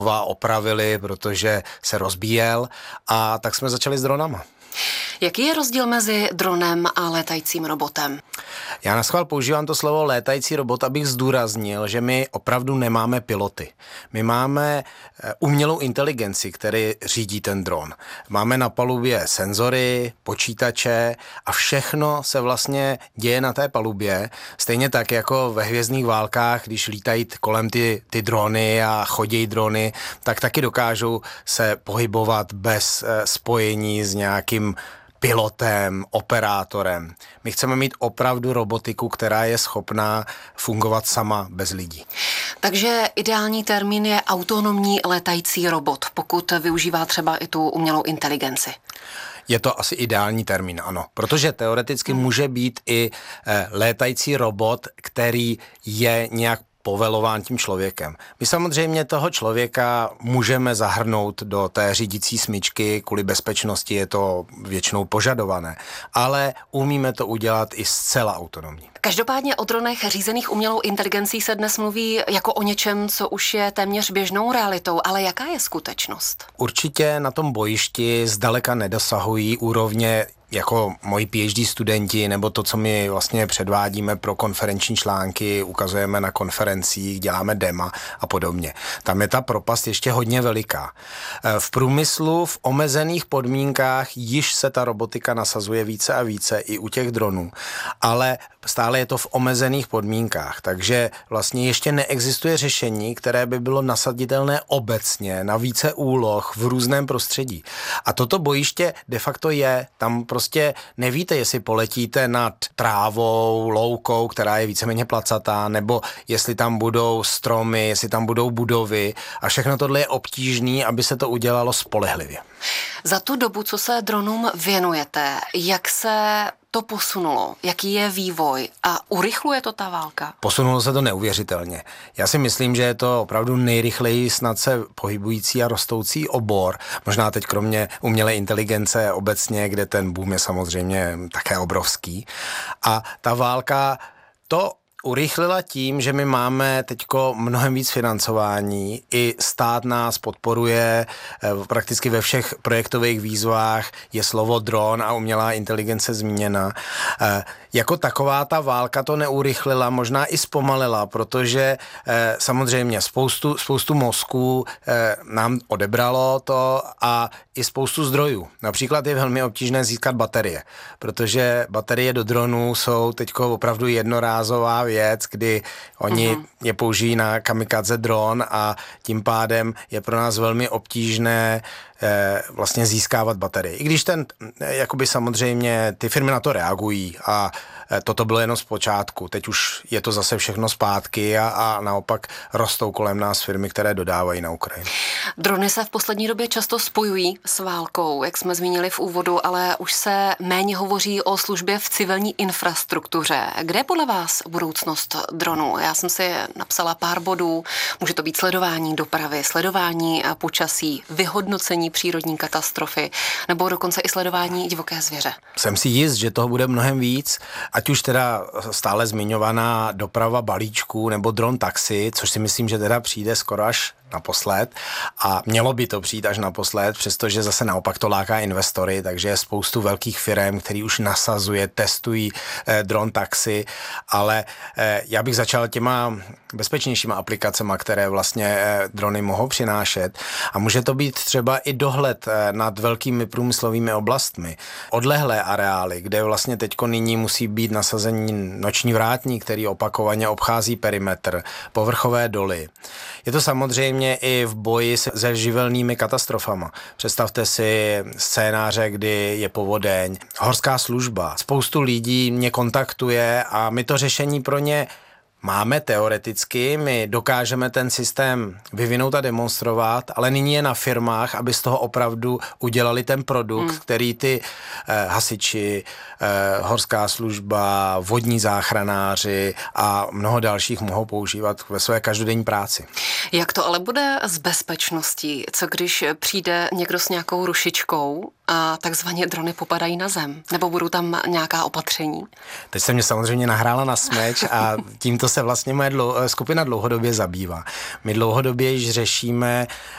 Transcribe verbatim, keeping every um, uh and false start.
opravili, protože se rozbíjel, a tak jsme začali s dronama. Jaký je rozdíl mezi dronem a létajícím robotem? Já naschvál používám to slovo létající robot, abych zdůraznil, že my opravdu nemáme piloty. My máme umělou inteligenci, který řídí ten dron. Máme na palubě senzory, počítače a všechno se vlastně děje na té palubě. Stejně tak jako ve Hvězdných válkách, když lítají kolem ty, ty drony a chodí drony, tak taky dokážou se pohybovat bez spojení s nějakým pilotem, operátorem. My chceme mít opravdu robotiku, která je schopná fungovat sama bez lidí. Takže ideální termín je autonomní létající robot, pokud využívá třeba i tu umělou inteligenci. Je to asi ideální termín, ano. Protože teoreticky hmm. může být i eh, létající robot, který je nějak povelován tím člověkem. My samozřejmě toho člověka můžeme zahrnout do té řídící smyčky, kvůli bezpečnosti je to většinou požadované, ale umíme to udělat i zcela autonomní. Každopádně o dronech řízených umělou inteligencí se dnes mluví jako o něčem, co už je téměř běžnou realitou, ale jaká je skutečnost? Určitě na tom bojišti zdaleka nedosahují úrovně jako moji PhD studenti, nebo to, co my vlastně předvádíme pro konferenční články, ukazujeme na konferencích, děláme dema a podobně. Tam je ta propast ještě hodně veliká. V průmyslu v omezených podmínkách již se ta robotika nasazuje více a více i u těch dronů, ale stále je to v omezených podmínkách, takže vlastně ještě neexistuje řešení, které by bylo nasaditelné obecně na více úloh v různém prostředí. A toto bojiště de facto je, tam prostě nevíte, jestli poletíte nad trávou, loukou, která je víceméně placatá, nebo jestli tam budou stromy, jestli tam budou budovy, a všechno tohle je obtížné, aby se to udělalo spolehlivě. Za tu dobu, co se dronům věnujete, jak se to posunulo? Jaký je vývoj? A urychluje to ta válka? Posunulo se to neuvěřitelně. Já si myslím, že je to opravdu nejrychleji snad se pohybující a rostoucí obor. Možná teď kromě umělé inteligence obecně, kde ten boom je samozřejmě také obrovský. A ta válka to urychlila tím, že my máme teďko mnohem víc financování, i stát nás podporuje, prakticky ve všech projektových výzvách je slovo dron a umělá inteligence zmíněna. Jako taková ta válka to neurychlila, možná i zpomalila, protože samozřejmě spoustu, spoustu mozků nám odebralo to a i spoustu zdrojů. Například je velmi obtížné získat baterie, protože baterie do dronů jsou teďko opravdu jednorázová věc, kdy oni uh-huh. je použijí na kamikadze dron a tím pádem je pro nás velmi obtížné eh, vlastně získávat baterie. I když ten, eh, jakoby samozřejmě ty firmy na to reagují a eh, toto bylo jenom z počátku. Teď už je to zase všechno zpátky a, a naopak rostou kolem nás firmy, které dodávají na Ukrajinu. Drony se v poslední době často spojují s válkou, jak jsme zmínili v úvodu, ale už se méně hovoří o službě v civilní infrastruktuře. Kde je podle vás budoucnost dronů? Já jsem si napsala pár bodů. Může to být sledování dopravy, sledování počasí, vyhodnocení přírodní katastrofy, nebo dokonce i sledování divoké zvěře. Jsem si jist, že toho bude mnohem víc, ať už teda stále zmiňovaná doprava balíčků nebo dron taxi, což si myslím, že teda přijde skoro až naposled a mělo by to přijít až naposled, přestože zase naopak to láká investory, takže je spoustu velkých firm, který už nasazuje, testují eh, dron taxi, ale eh, já bych začal těma bezpečnějšíma aplikacemi, které vlastně eh, drony mohou přinášet, a může to být třeba i dohled eh, nad velkými průmyslovými oblastmi, odlehlé areály, kde vlastně teďko nyní musí být nasazení noční vrátník, který opakovaně obchází perimetr, povrchové doly. Je to samozřejmě i v boji se živelnými katastrofama. Představte si scénáře, kdy je povodeň, horská služba. Spoustu lidí mě kontaktuje a my to řešení pro ně máme teoreticky, my dokážeme ten systém vyvinout a demonstrovat, ale nyní je na firmách, aby z toho opravdu udělali ten produkt, hmm. který ty eh, hasiči, eh, horská služba, vodní záchranáři a mnoho dalších mohou používat ve své každodenní práci. Jak to ale bude s bezpečností? Co když přijde někdo s nějakou rušičkou a takzvaně drony popadají na zem? Nebo budou tam nějaká opatření? Teď se mě samozřejmě nahrála na smeč a tímto se vlastně moje dlou, skupina dlouhodobě zabývá. My dlouhodobě již řešíme